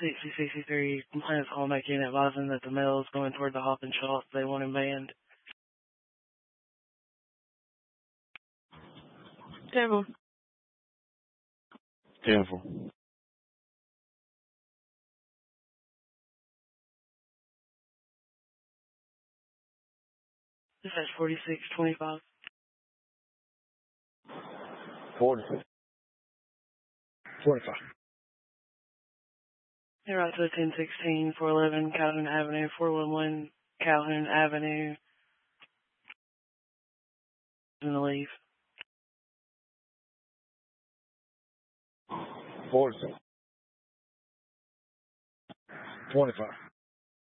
6063, complaints call back in advising that the male is going toward the Hop and Shop. They want him banned. Temple. Dispatch 4625. 45. Hey, right to 1016, 411 Calhoun Avenue, 411 Calhoun Avenue. In the leave. 46. 25.